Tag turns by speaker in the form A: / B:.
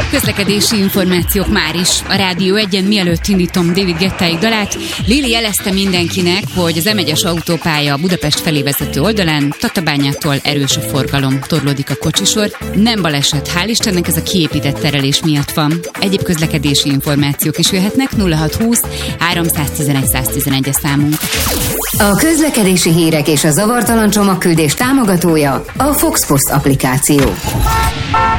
A: Közlekedési információk már is a Rádió 1-en, mielőtt indítom David Guettáig dalát. Lili jelezte mindenkinek, hogy az M1-es autópálya Budapest felé vezető oldalán Tatabányától erős a forgalom, torlódik a kocsisor. Nem baleset, hál' Istennek, ez a kiépített terelés miatt van. Egyéb közlekedési információk is jöhetnek, 0620 311 111 a számunk.
B: A közlekedési hírek és a zavartalan csomagküldés támogatója a Fox Post applikáció.